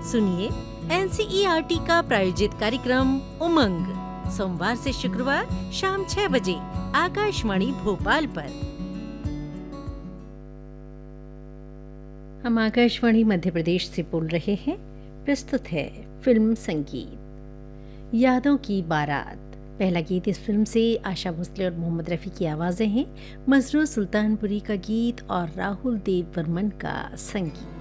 सुनिए NCERT का प्रायोजित कार्यक्रम उमंग सोमवार से शुक्रवार शाम 6 बजे आकाशवाणी भोपाल पर। हम आकाशवाणी मध्य प्रदेश से बोल रहे हैं। प्रस्तुत है फिल्म संगीत यादों की बारात। पहला गीत इस फिल्म से आशा भोसले और मोहम्मद रफ़ी की आवाज़ें हैं। मसरूर सुल्तानपुरी का गीत और राहुल देव बर्मन का संगीत।